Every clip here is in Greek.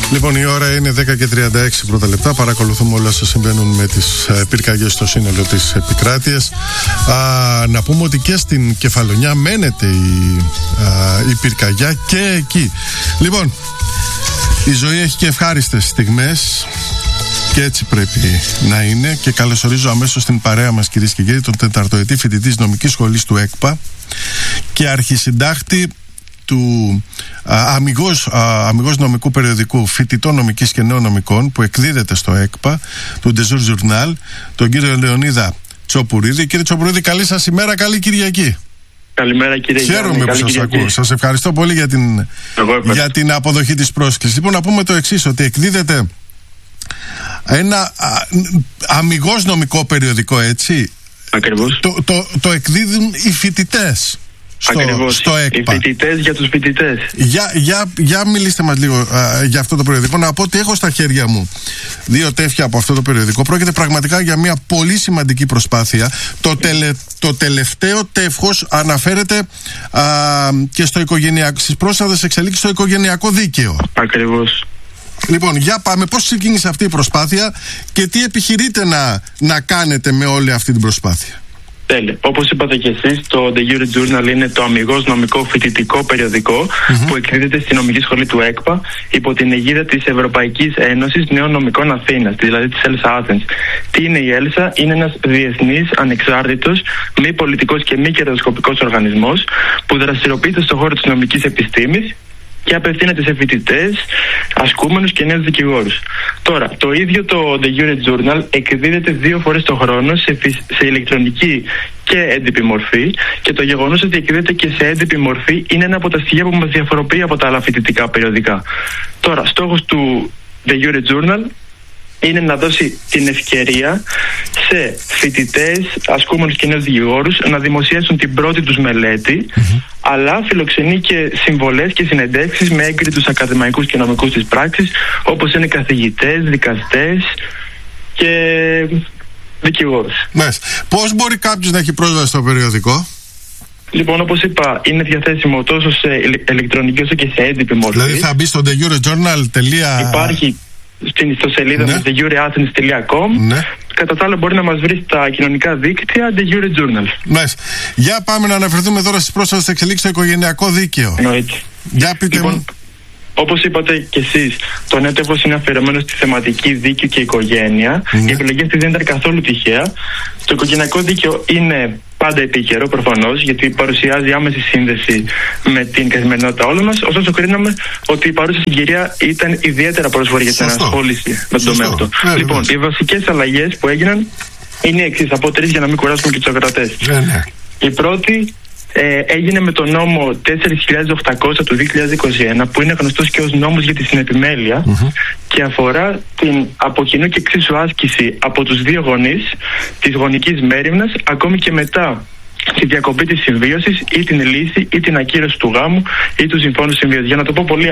Λοιπόν, η ώρα είναι 10:36 πρώτα λεπτά. Παρακολουθούμε όλα όσα συμβαίνουν με τις πυρκαγιές στο σύνολο της επικράτειας. Να πούμε ότι και στην Κεφαλονιά μένεται η πυρκαγιά και εκεί. Λοιπόν, η ζωή έχει και ευχάριστες στιγμές και έτσι πρέπει να είναι. Και καλωσορίζω αμέσως στην παρέα μας, κυρίες και κύριοι, τον τεταρτοετή φοιτητή νομικής σχολής του ΕΚΠΑ και αρχισυντάκτη του αμιγώς νομικού περιοδικού Φοιτητών Νομικής και Νέων Νομικών που εκδίδεται στο ΕΚΠΑ, του Ντεζούρ Journal, τον κύριο Λεωνίδα Τσοπουρίδη. Κύριε Τσοπουρίδη, καλή σας ημέρα, καλή Κυριακή. Καλημέρα, κύριε Γιάννη. Χαίρομαι που σας ακούω. Σας ευχαριστώ πολύ για την αποδοχή της πρόσκλησης. Λοιπόν, να πούμε το εξής, ότι εκδίδεται ένα αμιγώς νομικό περιοδικό, έτσι. Ακριβώς. Το εκδίδουν οι φοιτητές στο ΕΚΠΑ. Οι φοιτητές για τους φοιτητές. Για μιλήστε μας λίγο για αυτό το περιοδικό. Να πω ότι έχω στα χέρια μου 2 τεύχια από αυτό το περιοδικό. Πρόκειται πραγματικά για μια πολύ σημαντική προσπάθεια. Το τελευταίο τεύχος αναφέρεται και στις πρόσφατες εξελίξεις στο οικογενειακό δίκαιο. Ακριβώς. Λοιπόν, για πάμε. Πώς ξεκίνησε αυτή η προσπάθεια και τι επιχειρείτε να κάνετε με όλη αυτή την προσπάθεια? Τέλεια. Όπως είπατε και εσείς, το The Jure Journal είναι το αμιγώς νομικό φοιτητικό περιοδικό που εκδίδεται στη νομική σχολή του ΕΚΠΑ υπό την αιγίδα της Ευρωπαϊκής Ένωσης Νέων Νομικών Αθήνας, δηλαδή της ELSA Athens. Τι είναι η ELSA? Είναι ένας διεθνής, ανεξάρτητος, μη πολιτικός και μη κερδοσκοπικός οργανισμός που δραστηριοποιείται στον χώρο της νομικής επιστήμης και απευθύνεται σε φοιτητές, ασκούμενους και νέους δικηγόρους. Τώρα, το ίδιο το The Jure Journal εκδίδεται 2 φορές το χρόνο σε ηλεκτρονική και έντυπη μορφή, και το γεγονός ότι εκδίδεται και σε έντυπη μορφή είναι ένα από τα στοιχεία που μας διαφοροποιεί από τα άλλα φοιτητικά περιοδικά. Τώρα, στόχος του The Jure Journal είναι να δώσει την ευκαιρία σε φοιτητές, ασκούμενους και νέους δικηγόρους να δημοσιεύσουν την πρώτη τους μελέτη, αλλά φιλοξενεί και συμβολές και συνεντεύξεις με έγκριτους ακαδημαϊκούς και νομικούς της πράξης, όπως είναι καθηγητές, δικαστές και δικηγόρους. Πώς μπορεί κάποιος να έχει πρόσβαση στο περιοδικό? Λοιπόν, όπως είπα, είναι διαθέσιμο τόσο σε ηλεκτρονική όσο και σε έντυπη μορφή. Δηλαδή θα μπει στο thejurejournal. Υπάρχει στην ιστοσελίδα μας thejuriathens.com. Κατά τα άλλα μπορεί να μας βρει στα κοινωνικά δίκτυα The Jure Journal. Για πάμε να αναφερθούμε τώρα στις πρόσφατες εξελίξεις στο οικογενειακό δίκαιο. Εννοείται. Για πείτε μου. Όπως είπατε και εσείς, το νέο τεύχος είναι αφιερωμένο στη θεματική δίκαιο και οικογένεια. Οι επιλογές της δεν ήταν καθόλου τυχαία. Το οικογενειακό δίκαιο είναι πάντα επίκαιρο, προφανώς, γιατί παρουσιάζει άμεση σύνδεση με την καθημερινότητα όλων μας. Ωστόσο, κρίναμε ότι η παρούσα συγκυρία ήταν ιδιαίτερα πρόσφορη για την ενασχόληση με τον τομέα αυτό. Λοιπόν, οι βασικές αλλαγές που έγιναν είναι οι εξής. Από 3 για να μην κουράσουμε και τους ακροατές. Η πρώτη έγινε με τον νόμο 4.800 του 2021, που είναι γνωστός και ως νόμος για τη συνεπιμέλεια, και αφορά την από κοινού και εξίσου άσκηση από τους 2 γονείς της γονικής μέριμνας, ακόμη και μετά τη διακοπή της συμβίωσης ή την λύση ή την ακύρωση του γάμου ή του συμφώνου συμβίωσης. Για να το πω πολύ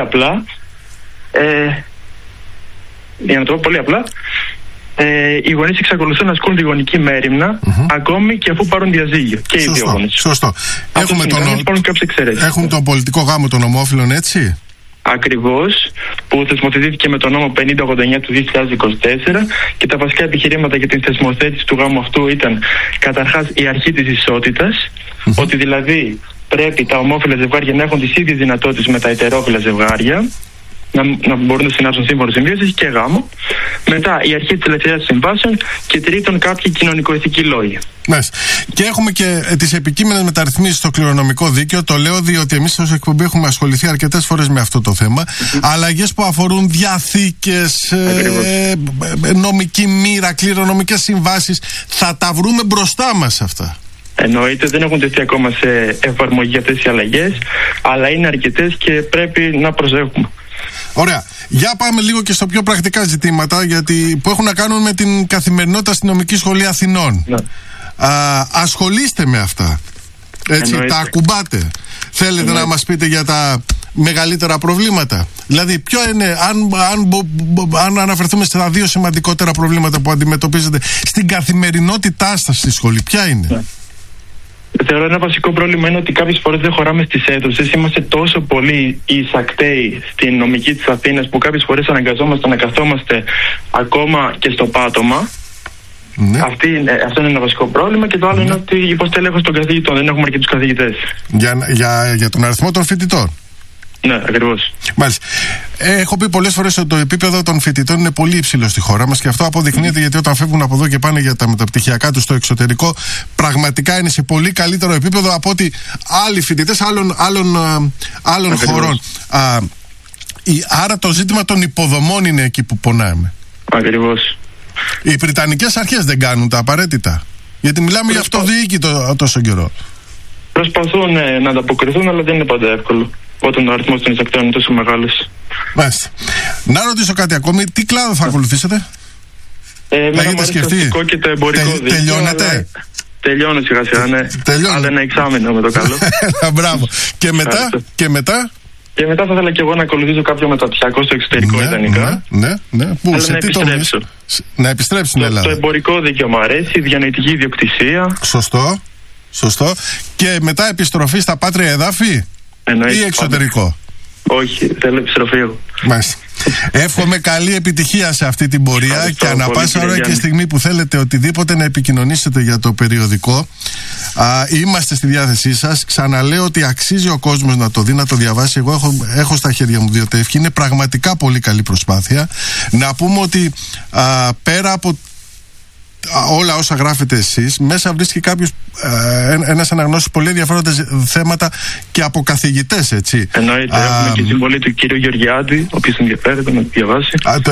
απλά, οι γονείς εξακολουθούν να ασκούν τη γονική μέριμνα ακόμη και αφού πάρουν διαζύγιο. Και οι 2 γονείς. Σωστό. Έχουμε τον πολιτικό γάμο των ομόφυλων, έτσι. Ακριβώς, που θεσμοθετήθηκε με τον νόμο 5089 του 2024, και τα βασικά επιχειρήματα για την θεσμοθέτηση του γάμου αυτού ήταν καταρχάς η αρχή της ισότητας, ότι δηλαδή πρέπει τα ομόφυλα ζευγάρια να έχουν τις ίδιες δυνατότητες με τα ετερόφυλα ζευγάρια, να μπορούν να συνάψουν σύμφωνο συμβίωσης και γάμο. Μετά η αρχή της ελευθερίας των συμβάσεων, και τρίτον κάποιοι κοινωνικοηθικοί λόγοι. Και έχουμε και τις επικείμενες μεταρρυθμίσεις στο κληρονομικό δίκαιο. Το λέω διότι εμείς ως εκπομπή έχουμε ασχοληθεί αρκετές φορές με αυτό το θέμα. Αλλαγές που αφορούν διαθήκες, νομική μοίρα, κληρονομικές συμβάσεις. Θα τα βρούμε μπροστά μας αυτά. Εννοείται, δεν έχουν τεθεί ακόμα σε εφαρμογή αυτές οι αλλαγές, αλλά είναι αρκετές και πρέπει να προσέχουμε. Ωραία. Για πάμε λίγο και στο πιο πρακτικά ζητήματα, που έχουν να κάνουν με την καθημερινότητα στη Νομική Σχολή Αθηνών. Ασχολείστε με αυτά. Έτσι, τα ακουμπάτε. Θέλετε να μας πείτε για τα μεγαλύτερα προβλήματα? Δηλαδή, ποιο είναι, αν αναφερθούμε στα 2 σημαντικότερα προβλήματα που αντιμετωπίζετε στην καθημερινότητά σας στη σχολή, ποια είναι? Θεωρώ ένα βασικό πρόβλημα είναι ότι κάποιες φορές δεν χωράμε στις αίθουσες. Είμαστε τόσο πολύ εισακταίοι στην νομική της Αθήνας που κάποιες φορές αναγκαζόμαστε να καθόμαστε ακόμα και στο πάτωμα. Ναι. Αυτό είναι ένα βασικό πρόβλημα. Και το άλλο είναι ότι υποστέλεχος των καθηγητών. Δεν έχουμε αρκετούς καθηγητές. Για τον αριθμό των φοιτητών. Ναι, ακριβώς. Μάλιστα. Έχω πει πολλές φορές ότι το επίπεδο των φοιτητών είναι πολύ υψηλό στη χώρα μας και αυτό αποδεικνύεται γιατί όταν φεύγουν από εδώ και πάνε για τα μεταπτυχιακά τους στο εξωτερικό, πραγματικά είναι σε πολύ καλύτερο επίπεδο από ότι άλλοι φοιτητές άλλων χωρών. Άρα το ζήτημα των υποδομών είναι εκεί που πονάμε. Ακριβώς. Οι βρυτανικές αρχές δεν κάνουν τα απαραίτητα. Γιατί μιλάμε για αυτοδιοίκητο τόσο καιρό. Προσπαθούν να ανταποκριθούν, αλλά δεν είναι πάντα εύκολο όταν ο αριθμός των εισακτών είναι τόσο μεγάλος. Μάλιστα. Να ρωτήσω κάτι ακόμη. Τι κλάδο θα ακολουθήσετε? Έχετε σκεφτεί? Και το εμπορικό δίκαιο. Τελειώνετε? Τελειώνω σιγά σιγά, ναι. Άλλο ένα εξάμηνο με το καλό. Μπράβο. Και μετά? Και μετά θα ήθελα και εγώ να ακολουθήσω κάποιο μεταπτυχιακό στο εξωτερικό ιδανικά. Ναι. Πού, σε τι τομείς? Να επιστρέψει στην Ελλάδα. Το εμπορικό δίκαιο μου αρέσει, η διανοητική ιδιοκτησία. Σωστό. Και μετά επιστροφή στα πάτρια εδάφη ή εξωτερικό? Όχι, θέλω επιστροφή εγώ. Μάλιστα. Εύχομαι καλή επιτυχία σε αυτή την πορεία και ανά πάσα ώρα και στιγμή που θέλετε οτιδήποτε να επικοινωνήσετε για το περιοδικό, είμαστε στη διάθεσή σας. Ξαναλέω ότι αξίζει ο κόσμος να το δει, να το διαβάσει. Εγώ έχω στα χέρια μου 2 τεύχη. Είναι πραγματικά πολύ καλή προσπάθεια. Να πούμε ότι πέρα από όλα όσα γράφετε εσείς, μέσα βρίσκει κάποιος ένας αναγνώστης πολύ ενδιαφέροντα θέματα και από καθηγητές, έτσι. Εννοείται, έχουμε και συμβολή του κύριου Γεωργιάδη, ο οποίος ενδιαφέρεται να διαβάσει.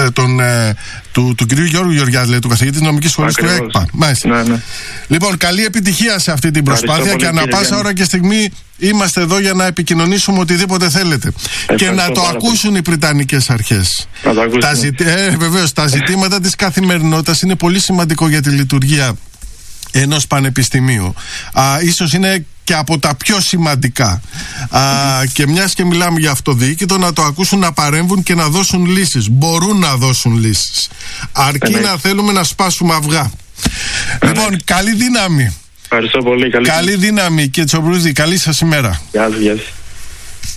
Του κυρίου Γιώργου Γεωργιάδη, λέει, του καθηγητή της νομικής σχολής του ΕΚΠΑ. Ναι. Λοιπόν, καλή επιτυχία σε αυτή την προσπάθεια και ανά πάσα ώρα και στιγμή είμαστε εδώ για να επικοινωνήσουμε οτιδήποτε θέλετε. Και να το ακούσουν οι βρυτανικές αρχές. Βεβαίως, τα ζητήματα της καθημερινότητας είναι πολύ σημαντικό για τη λειτουργία ενός πανεπιστημίου. Ίσως είναι και από τα πιο σημαντικά. Και μιας και μιλάμε για αυτοδιοίκητο, να το ακούσουν, να παρέμβουν και να δώσουν λύσεις. Μπορούν να δώσουν λύσεις. Αρκεί να θέλουμε να σπάσουμε αυγά. Λοιπόν, καλή δύναμη. Ευχαριστώ πολύ. Καλή δύναμη και Τσομπρούδη, καλή σας ημέρα. Γεια σας.